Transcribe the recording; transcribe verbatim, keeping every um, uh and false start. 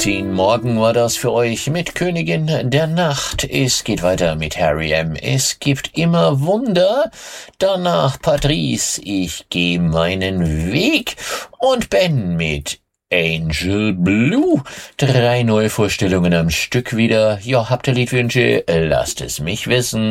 Martin Morgan war das für euch mit Königin der Nacht. Es geht weiter mit Harry M. Es gibt immer Wunder. Danach Patrice, ich gehe meinen Weg. Und Ben mit Angel Blue. Drei neue Vorstellungen am Stück wieder. Ja, habt ihr Liedwünsche? Lasst es mich wissen.